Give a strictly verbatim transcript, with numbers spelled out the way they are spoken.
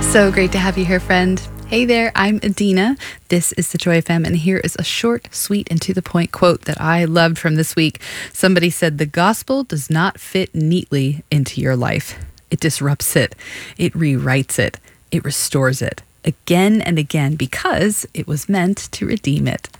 So great to have you here, friend. Hey there, I'm Adina. This is the Joy F M, and here is a short, sweet, and to the point quote that I loved from this week. Somebody said, "The gospel does not fit neatly into your life. It disrupts it. It rewrites it. It restores it again and again because it was meant to redeem it."